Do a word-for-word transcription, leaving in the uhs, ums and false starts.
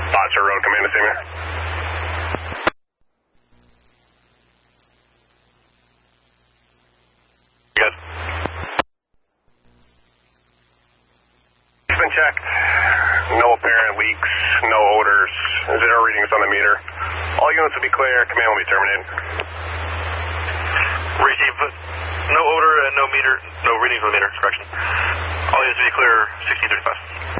Boxer Road, command to Seymour. Good. It's been checked. No apparent leaks, no odors, zero readings on the meter. All units will be clear, command will be terminated. Receive, no odor and no meter, no readings on the meter, correction. All units will be clear, sixteen thirty-five.